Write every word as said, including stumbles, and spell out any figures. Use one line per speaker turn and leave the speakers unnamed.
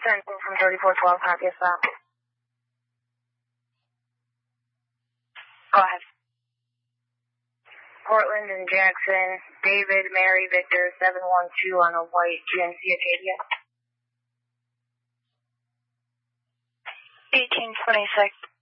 ten from thirty-four twelve, copy stop.
Go ahead.
Portland and Jackson, David, Mary, Victor, seven one two on a white G M C Acadia.
eighteen twenty-six.